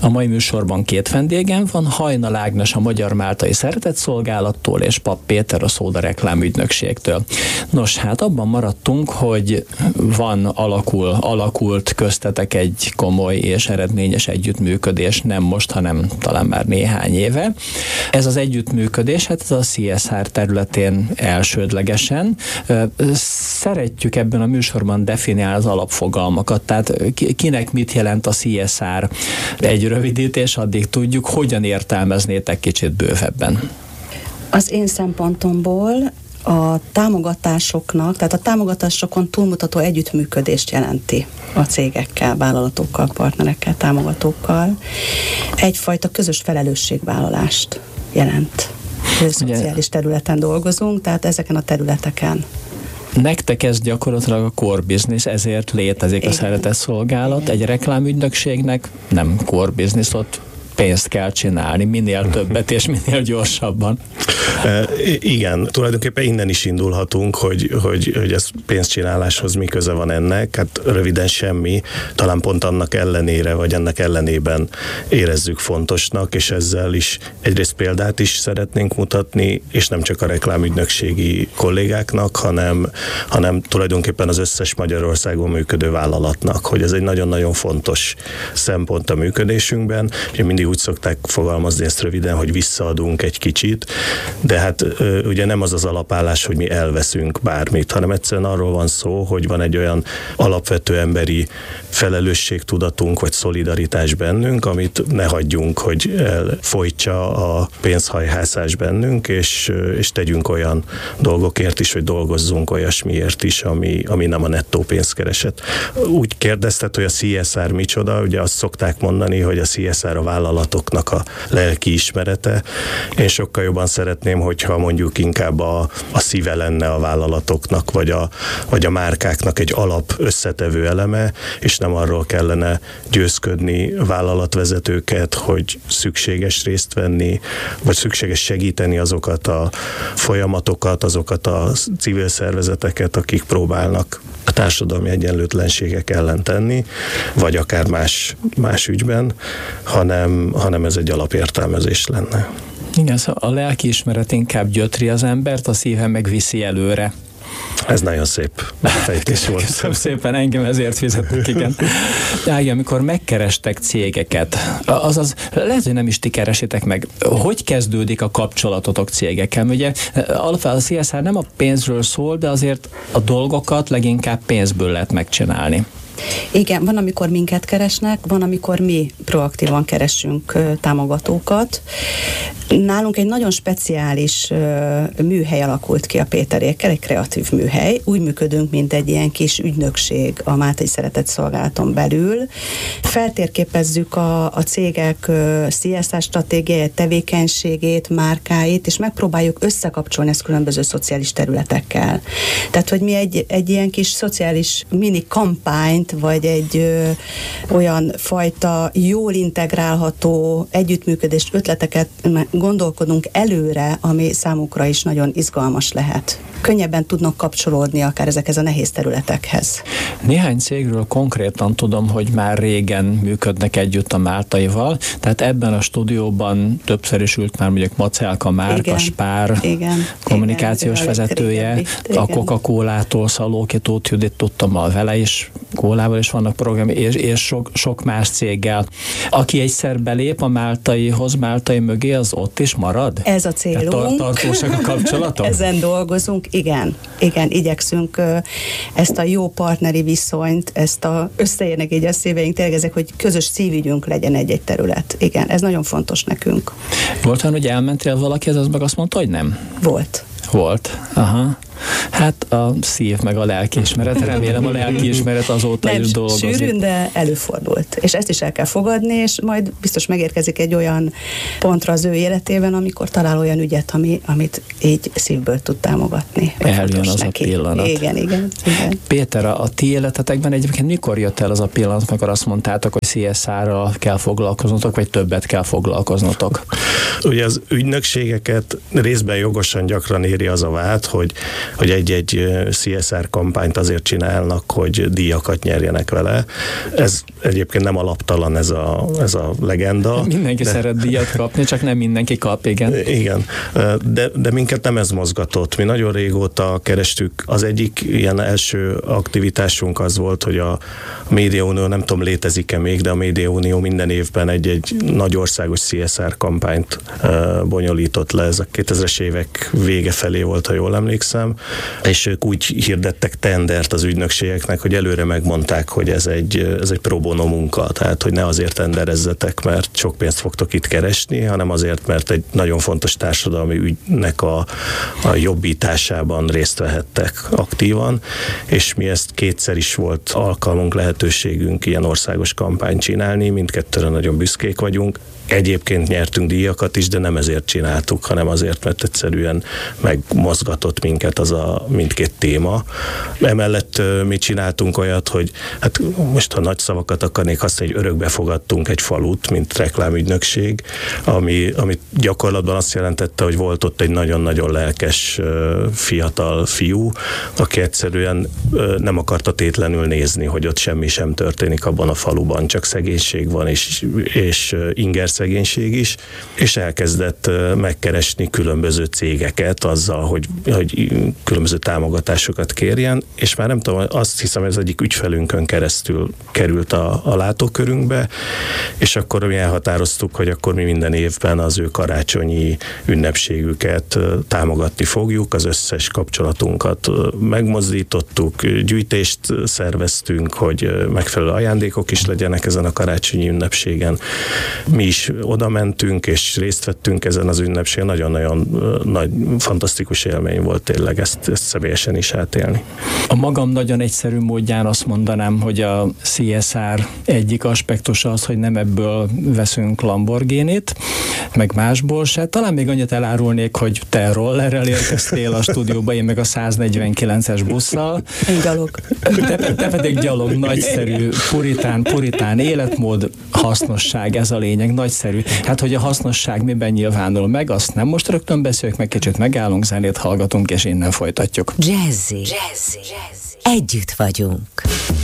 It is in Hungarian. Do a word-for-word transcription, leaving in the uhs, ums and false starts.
A mai műsorban két vendégem van, Hajnal Ágnes a Magyar Máltai Szeretetszolgálattól és Papp Péter a Szóda reklámügynökségtől. Nos, hát abban maradtunk, hogy van, alakul, alakult köztetek egy komoly és eredményes együttműködés, nem most, hanem talán már néhány éve. Ez az együttműködés, hát ez a cé es er területén elsődlegesen. Szeretjük ebben a műsorban definiálni az alapfogalmakat, tehát kinek mit jelent a cé es er, egy rövidítés, addig tudjuk, hogyan értelmeznétek kicsit bővebben. Az én szempontomból a támogatásoknak, tehát a támogatásokon túlmutató együttműködést jelenti a cégekkel, vállalatokkal, partnerekkel, támogatókkal. Egyfajta közös felelősségvállalást jelent. Szociális területen dolgozunk, tehát ezeken a területeken. Nektek ez gyakorlatilag a core business, ezért létezik Igen. a szeretetszolgálat. Igen. Egy reklámügynökségnek nem core business, ott pénzt kell csinálni, minél többet és minél gyorsabban. E, igen, tulajdonképpen innen is indulhatunk, hogy, hogy, hogy ez pénzcsináláshoz mi köze van ennek, hát röviden semmi, talán pont annak ellenére, vagy ennek ellenében érezzük fontosnak, és ezzel is egyrészt példát is szeretnénk mutatni, és nem csak a reklámügynökségi kollégáknak, hanem, hanem tulajdonképpen az összes Magyarországon működő vállalatnak, hogy ez egy nagyon-nagyon fontos szempont a működésünkben, és mindig úgy szokták fogalmazni ezt röviden, hogy visszaadunk egy kicsit, de hát ugye nem az az alapállás, hogy mi elveszünk bármit, hanem egyszerűen arról van szó, hogy van egy olyan alapvető emberi felelősségtudatunk, vagy szolidaritás bennünk, amit ne hagyjunk, hogy elfolytsa a pénzhajhászás bennünk, és, és tegyünk olyan dolgokért is, hogy dolgozzunk olyasmiért is, ami, ami nem a nettó pénzkereset. Úgy kérdezted, hogy a cé es er micsoda, ugye azt szokták mondani, hogy a cé es er a vállalatoknak a lelki ismerete. Én sokkal jobban szeretném, hogyha mondjuk inkább a, a szíve lenne a vállalatoknak, vagy a, vagy a márkáknak egy alap összetevő eleme, és nem arról kellene győzködni vállalatvezetőket, hogy szükséges részt venni, vagy szükséges segíteni azokat a folyamatokat, azokat a civil szervezeteket, akik próbálnak a társadalmi egyenlőtlenségek ellen tenni, vagy akár más, más ügyben, hanem, hanem ez egy alapértelmezés lenne. Igen, szóval a lelkiismeret inkább gyötri az embert, a szíve meg viszi előre. Ez nagyon szép fejtés volt. Köszönöm szépen, engem ezért fizetnek, igen. De igen, amikor megkerestek cégeket, azaz lehet, hogy nem is ti keresitek meg. Hogy kezdődik a kapcsolatotok cégekkel? Ugye alapvetően a cé es er nem a pénzről szól, de azért a dolgokat leginkább pénzből lehet megcsinálni. Igen, van, amikor minket keresnek, van, amikor mi proaktívan keresünk uh, támogatókat. Nálunk egy nagyon speciális uh, műhely alakult ki a Péterékkel, egy kreatív műhely. Úgy működünk, mint egy ilyen kis ügynökség a Máltai Szeretetszolgálaton belül. Feltérképezzük a, a cégek uh, cé es er stratégiáját, tevékenységét, márkáit, és megpróbáljuk összekapcsolni ezt különböző szociális területekkel. Tehát, hogy mi egy, egy ilyen kis szociális mini kampányt, vagy egy ö, olyan fajta jól integrálható együttműködést, ötleteket gondolkodunk előre, ami számukra is nagyon izgalmas lehet. Könnyebben tudnak kapcsolódni akár ezekhez a nehéz területekhez. Néhány cégről konkrétan tudom, hogy már régen működnek együtt a Máltaival, tehát ebben a stúdióban többször is ült már mondjuk Macelka Márk, a Spár igen, kommunikációs igen, vezetője, régebbi, a Coca-Colától Szalóki Tóth Judit, tudtam mal vele is, Kólával is vannak program, és, és sok, sok más céggel. Aki egyszer belép a Máltaihoz, Máltai mögé, az ott is marad? Ez a célunk. Tar- tartósak a kapcsolatok? Ezen dolgozunk, igen. Igen, igyekszünk ezt a jó partneri viszonyt, ezt a összeérnek így a szíveink, tényleg ezek, hogy közös szívügyünk legyen egy-egy terület. Igen, ez nagyon fontos nekünk. Volt olyan, hogy elmentél valakihez, az meg azt mondta, hogy nem? Volt. Volt. Aha. Hát a szív meg a lelkiismeret, remélem a lelkiismeret azóta nem is dolgozik. Sűrűn, de előfordult. És ezt is el kell fogadni, és majd biztos megérkezik egy olyan pontra az ő életében, amikor talál olyan ügyet, ami, amit így szívből tud támogatni. Eljön az neki. a pillanat. Igen, igen, igen. Péter, a ti életetekben egyébként mikor jött el az a pillanat, amikor azt mondtátok, hogy cé es er-ral kell foglalkoznotok, vagy többet kell foglalkoznotok? Ugye az ügynökségeket részben jogosan gyakran éri az a vád, hogy, hogy egy-egy cé es er kampányt azért csinálnak, hogy díjakat nyerjenek vele. Ez egyébként nem alaptalan ez a, ez a legenda. Mindenki de... szeret díjat kapni, csak nem mindenki kap, igen. Igen, de, de minket nem ez mozgatott. Mi nagyon régóta kerestük. Az egyik ilyen első aktivitásunk az volt, hogy a Médiaunió, nem tudom, létezik-e még, de a Médiaunió minden évben egy-egy nagy országos cé es er kampányt uh, bonyolított le. Ez a kétezres évek vége felé volt, ha jól emlékszem, és ők úgy hirdettek tendert az ügynökségeknek, hogy előre megmondták, hogy ez egy, ez egy pro bono munka, tehát hogy ne azért tenderezzetek, mert sok pénzt fogtok itt keresni, hanem azért, mert egy nagyon fontos társadalmi ügynek a, a jobbításában részt vehettek aktívan, és mi ezt kétszer is volt alkalmunk, lehetőségünk ilyen országos kampányt csinálni, mindkettőre nagyon büszkék vagyunk. Egyébként nyertünk díjakat is, de nem ezért csináltuk, hanem azért, mert egyszerűen megmozgatott minket az a mindkét téma. Emellett mi csináltunk olyat, hogy hát most ha nagy szavakat akarnék használni, hogy örökbe fogadtunk egy falut, mint reklámügynökség, ami, ami gyakorlatban azt jelentette, hogy volt ott egy nagyon-nagyon lelkes fiatal fiú, aki egyszerűen nem akarta tétlenül nézni, hogy ott semmi sem történik abban a faluban, csak szegénység van, és, és inger szegénység is, és elkezdett megkeresni különböző cégeket azzal, hogy, hogy különböző támogatásokat kérjen, és már nem tudom, azt hiszem, ez egyik ügyfelünkön keresztül került a, a látókörünkbe, és akkor mi elhatároztuk, hogy akkor mi minden évben az ő karácsonyi ünnepségüket támogatni fogjuk, az összes kapcsolatunkat megmozdítottuk, gyűjtést szerveztünk, hogy megfelelő ajándékok is legyenek ezen a karácsonyi ünnepségen. Mi is oda mentünk, és részt vettünk ezen az ünnepségen. Nagyon-nagyon nagy, fantasztikus élmény volt tényleg ezt, ezt személyesen is átélni. A magam nagyon egyszerű módján azt mondanám, hogy a cé es er egyik aspektusa az, hogy nem ebből veszünk Lamborghinit, meg másból se. Talán még annyit elárulnék, hogy te rollerrel érkeztél a stúdióba, én meg a száznegyvenkilences busszal. Én gyalog. Te, te pedig gyalog, nagyszerű, puritán, puritán életmód, hasznosság, ez a lényeg, nagyszerű. Hát, hogy a hasznosság miben nyilvánul meg, azt nem most rögtön beszéljük, meg kicsit megállunk, zenét hallgatunk, és innen folytatjuk. Jazzy. Jazzy. Jazzy. Együtt vagyunk.